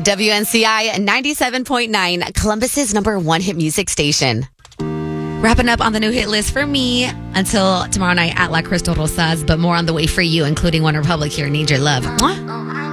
WNCI 97.9, Columbus's #1 hit music station. Wrapping up on the new hit list for me until tomorrow night at La Crystal Rosas, but more on the way for you, including One Republic here. Need Your Love. Mwah.